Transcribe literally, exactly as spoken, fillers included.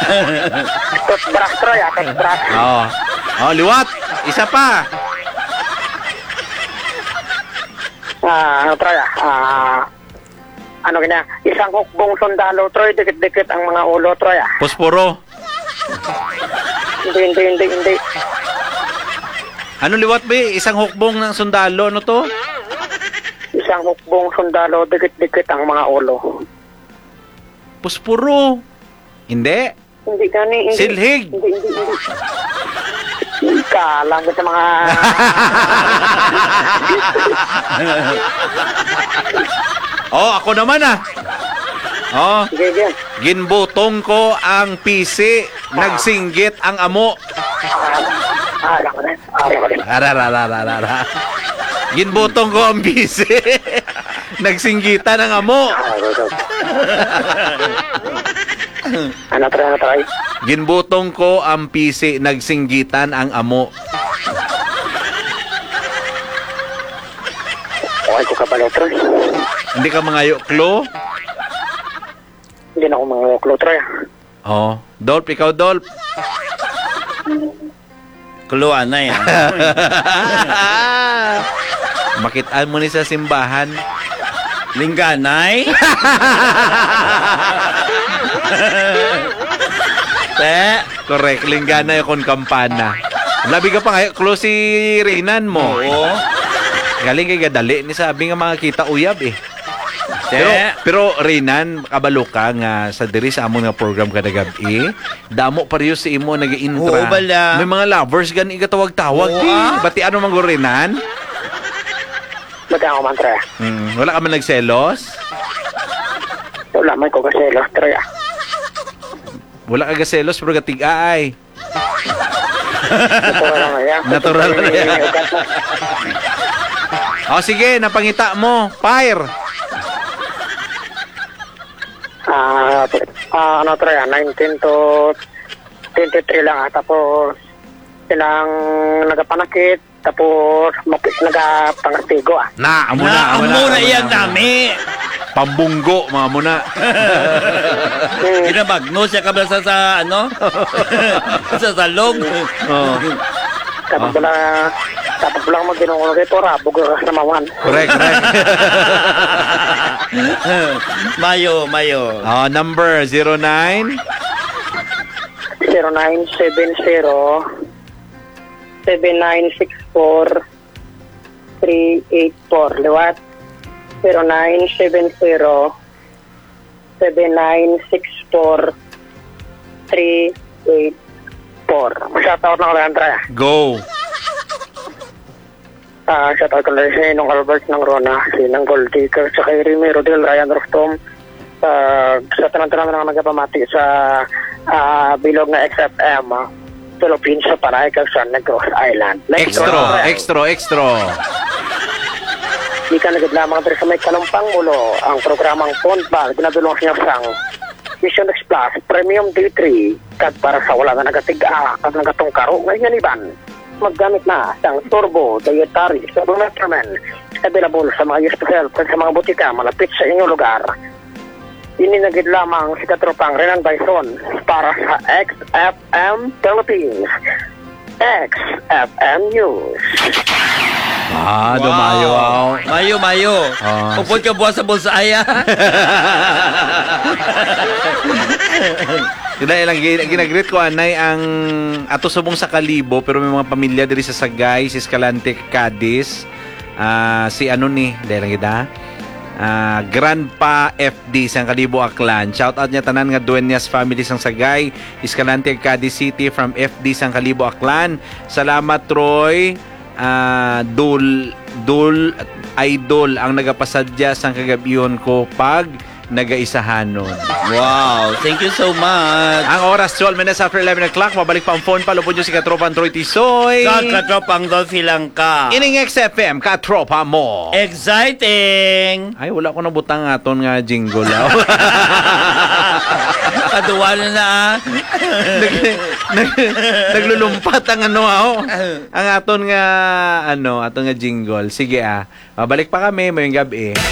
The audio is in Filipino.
Toothbrush, Troy, ah, toothbrush. Oo. Oh, liwat. Isa pa. Ah, ano, Troy, ah, ah, ano kanya, isang hukbong sundalo, Troy, dikit-dikit ang mga ulo, Troy, ah. Posporo. Hindi, hindi, hindi, hindi. Ano liwat ba? Isang hukbong ng sundalo. Ano to? Isang hukbong sundalo, dikit-dikit ang mga ulo. Posporo. Hindi. Hindi gani, hindi. Silhig. Hindi, hindi, hindi. Kalang ko sa mga... Oh, ako naman ah. Oh, Sige, sige. ginbutong ko ang pisi, nagsinggit ang amo. Ah, alam ko na. Ah, alam ko na. Ararararara. Ginbutong ko ang pisi, nagsinggitan ang amo. Ah, alam ko na. Ano, Troy, ano, Troy? Ginbutong ko ang pisi, nagsinggitan ang amo. Okay ko ka pala, Troy. Hindi ka mangayo, Klo? Hindi na ako mga uklo, Troy. Oh, Dolp, ikaw, Dolp. Kuluan na yan. Makitaan mo ni sa simbahan. Lingganay? Te? Correct, linggana yung kon kampana. Labi ka pa ngayon, close si Reynan mo. Oo. Galing kay gadali ni sabi nga mga kita uyab eh. Te? Pero pero Reynan, kabalo ka nga sa diri sa among nga program kada gabi. Damo pareho si imo nag-intra. Oo, bala. May mga lovers gani igatawag-tawag. Oo, eh. ah. Bati ano man go Reynan? Ba't ako man, Troy? Hmm, wala ka man nagselos? Wala man ko kasi, Troy. Wala ka gaselos pero gatig-ay. Natural na yan. Natural na yan. O sige, napangita mo. Fire. Ah, ah, ano, Troy, ah, nineteen to twenty-three lang, ah. Tapos, silang nagapanakit, tapos mapis nagapangastigo, ah. Na, amo na, Na, amo ang na. muna amo iyan na, amo na. dami. Pambunggo, mga muna. Ginabagno siya kabla sa, sa ano? sa salog. Oh. Tapos wala, tapos wala mo ginungulo dito, rabog sa mawan. Correct, correct. Mayo, mayo. Oh, number zero nine. zero nine seven zero seven nine six four three eight four. Liwat. zero nine seven zero seven nine six four three eight four. Shoutout na ko lang, Andrea. Go. Ah, shoutout ko lang si Nong Albert ng Rona, si Nang Goldie, sa kay Remy Rodel, Ryan Rostom, uh, sa tanang-tanang na nagpamati sa uh, bilog na X F M, uh, Philippines sa Panay, Cagayan, Negros Island. Extra, extra, extra. Di ka nagad lamang sa may kalumpang mulo ang programang Pondbag, binadulong siya sang Mission X Plus, Premium D three, kad para sa wala na nagatiga, kad nagatungkaro, ngayon iban. Maggamit na sang Turbo, Dietary, Supplementary, available sa mga used to help sa mga butika, malapit sa inyong lugar. Ininagid lamang si Katropang Renan Bison para sa X F M Philippines. X F M News. Ah, dumayo. Wow. Mayo, mayo. Ah. Upod ka buwas sa bulsaya. Sila ilang ginagreet ko anay ang ato subong sa Kalibo pero may mga pamilya diri sa Sagay, si Escalante, Cadiz. Ah, si ano ni, dahil lang kita. Ah, Grandpa F D sang Kalibo Aklan. Shout out niya tanan nga Dueñas family sang Sagay, Escalante, Cadiz City from F D sang Kalibo Aklan. Salamat Troy. Ah, Dul Dul Idol ang nagapasadya sang kagabiyon ko pag nagaisahanon. Wow, thank you so much. Ang oras, twelve minutes after eleven o'clock. Mabalik pa ang phone pa. Lupod nyo si Katropa Troy Tisoy. Kakatropang Dolphy ka. Ining X F M, Katropa mo. Exciting! Ay, wala ko nabutang aton nga jingle. Kaduwa na na ah. nag, nag, naglulumpat ang ano ako. Ang aton nga, ano, aton nga jingle. Sige ah. Mabalik pa kami, mayong gabi.